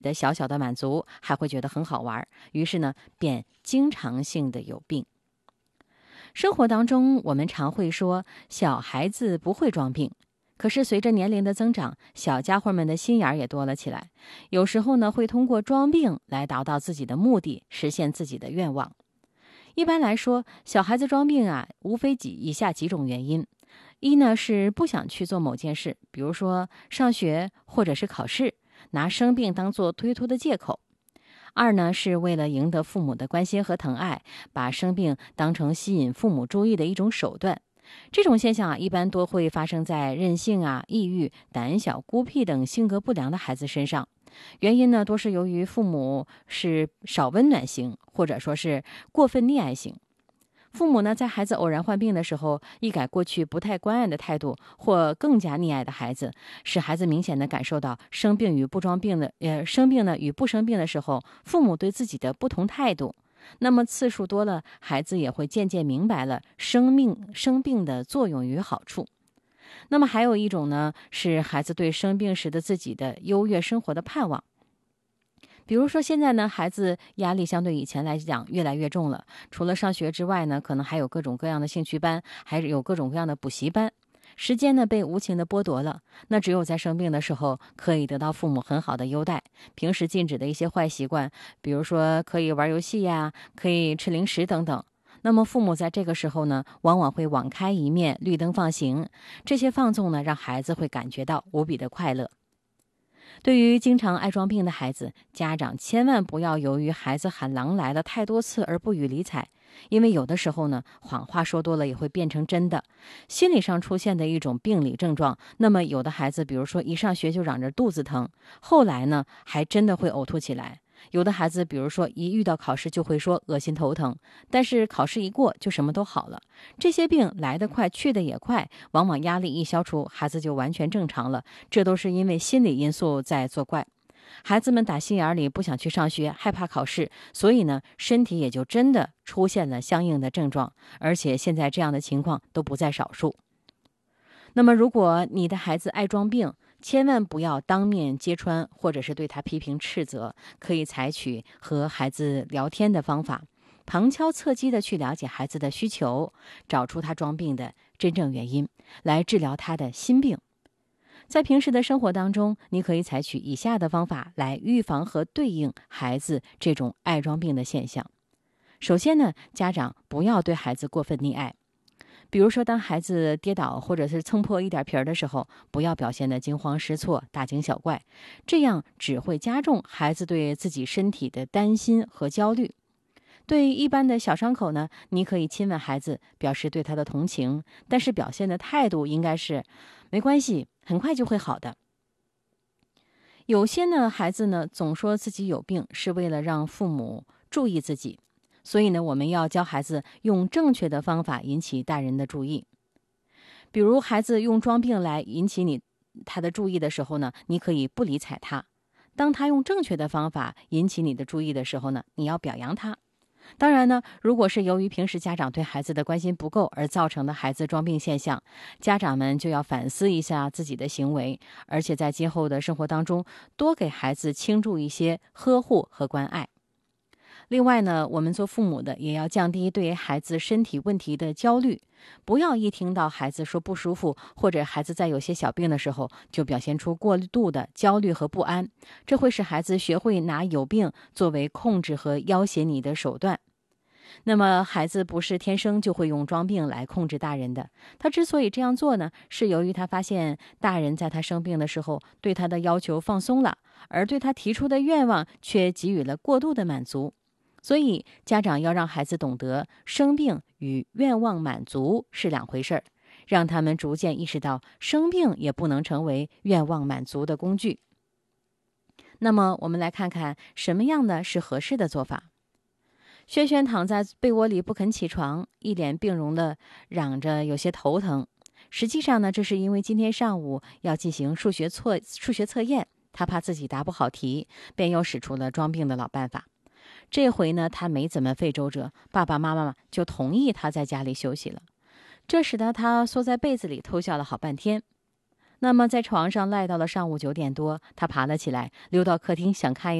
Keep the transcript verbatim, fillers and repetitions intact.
的小小的满足，还会觉得很好玩，于是呢，便经常性的有病。生活当中，我们常会说小孩子不会装病，可是随着年龄的增长，小家伙们的心眼儿也多了起来，有时候呢，会通过装病来达到自己的目的，实现自己的愿望。一般来说，小孩子装病啊，无非几以下几种原因。一呢是不想去做某件事，比如说上学或者是考试，拿生病当作推脱的借口。二呢是为了赢得父母的关心和疼爱，把生病当成吸引父母注意的一种手段。这种现象啊，一般多会发生在任性啊、抑郁、胆小、孤僻等性格不良的孩子身上。原因呢，多是由于父母是少温暖型，或者说是过分溺爱型。父母呢，在孩子偶然患病的时候，一改过去不太关爱的态度，或更加溺爱的孩子，使孩子明显的感受到生病与不装病的，呃，生病呢与不生病的时候，父母对自己的不同态度。那么次数多了，孩子也会渐渐明白了生命生病的作用与好处。那么还有一种呢，是孩子对生病时的自己的优越生活的盼望。比如说现在呢，孩子压力相对以前来讲越来越重了，除了上学之外呢，可能还有各种各样的兴趣班，还有各种各样的补习班，时间呢被无情的剥夺了。那只有在生病的时候，可以得到父母很好的优待。平时禁止的一些坏习惯，比如说可以玩游戏呀，可以吃零食等等。那么父母在这个时候呢，往往会网开一面，绿灯放行。这些放纵呢，让孩子会感觉到无比的快乐。对于经常爱装病的孩子，家长千万不要由于孩子喊狼来了太多次而不予理睬，因为有的时候呢，谎话说多了也会变成真的。心理上出现的一种病理症状，那么有的孩子比如说一上学就嚷着肚子疼，后来呢还真的会呕吐起来。有的孩子比如说一遇到考试就会说恶心头疼，但是考试一过就什么都好了。这些病来得快去得也快，往往压力一消除，孩子就完全正常了，这都是因为心理因素在作怪。孩子们打心眼里不想去上学，害怕考试，所以呢身体也就真的出现了相应的症状，而且现在这样的情况都不在少数。那么如果你的孩子爱装病，千万不要当面揭穿，或者是对他批评斥责，可以采取和孩子聊天的方法，旁敲侧击的去了解孩子的需求，找出他装病的真正原因，来治疗他的心病。在平时的生活当中，你可以采取以下的方法来预防和对应孩子这种爱装病的现象。首先呢，家长不要对孩子过分溺爱。比如说当孩子跌倒或者是蹭破一点皮儿的时候，不要表现得惊慌失措、大惊小怪，这样只会加重孩子对自己身体的担心和焦虑。对于一般的小伤口呢，你可以亲吻孩子，表示对他的同情，但是表现的态度应该是没关系，很快就会好的。有些呢孩子呢总说自己有病，是为了让父母注意自己，所以呢我们要教孩子用正确的方法引起大人的注意。比如孩子用装病来引起你他的注意的时候呢，你可以不理睬他。当他用正确的方法引起你的注意的时候呢，你要表扬他。当然呢，如果是由于平时家长对孩子的关心不够而造成的孩子装病现象，家长们就要反思一下自己的行为，而且在今后的生活当中多给孩子倾注一些呵护和关爱。另外呢，我们做父母的也要降低对孩子身体问题的焦虑，不要一听到孩子说不舒服，或者孩子在有些小病的时候，就表现出过度的焦虑和不安，这会使孩子学会拿有病作为控制和要挟你的手段。那么孩子不是天生就会用装病来控制大人的，他之所以这样做呢，是由于他发现大人在他生病的时候对他的要求放松了，而对他提出的愿望却给予了过度的满足。所以家长要让孩子懂得生病与愿望满足是两回事儿，让他们逐渐意识到生病也不能成为愿望满足的工具。那么我们来看看什么样的是合适的做法。轩轩躺在被窝里不肯起床，一脸病容的嚷着有些头疼。实际上呢，这是因为今天上午要进行数学测数学测验，他怕自己答不好题，便又使出了装病的老办法。这回呢，他没怎么费周折，爸爸妈妈就同意他在家里休息了，这使得他缩在被子里偷笑了好半天。 那么在床上赖到了上午九点多，他爬了起来，溜到客厅想看